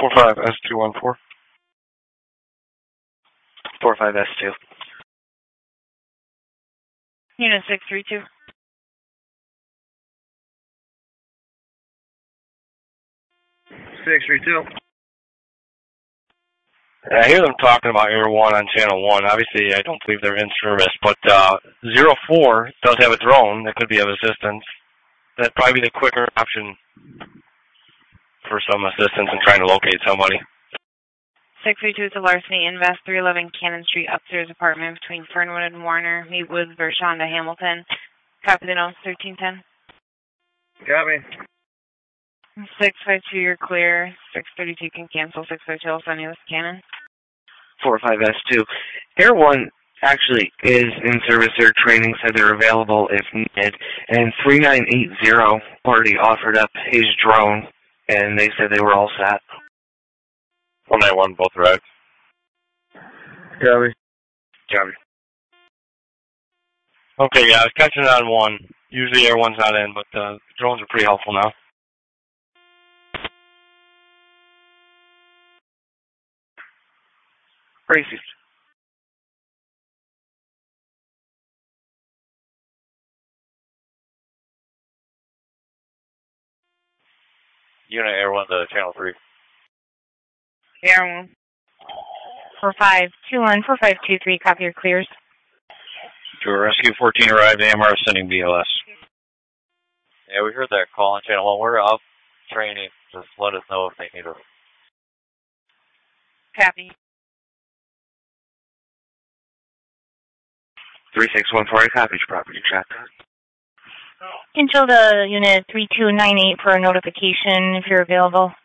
45S214. 45S2. Unit 632. I hear them talking about Air 1 on Channel 1. Obviously, I don't believe they're in service, but 04 does have a drone that could be of assistance. That'd probably be the quicker option for some assistance in trying to locate somebody. 632 to larceny invest 311 Cannon Street, upstairs apartment between Fernwood and Warner. Meet with Vershonda Hamilton. Copy the notes, 1310. Copy. 652, you're clear. 632 can cancel. 652, I'll send you with Cannon. 45S2. Air 1 actually is in service. Their training said they're available if needed. And 3980 already offered up his drone, and they said they were all set. 191, both right. Copy. Okay, yeah, I was catching it on 1. Usually Air 1's not in, but drones are pretty helpful now. Racist. Unit Air 1 to Channel 3. Air 1. 4521, 4523, copy your clears. To Rescue 14 arrived, AMR sending BLS. Yeah, we heard that call on Channel 1. We're up training. Just let us know if they need us. Copy. 3614, copy your property check. Control the unit 3298 for a notification if you're available.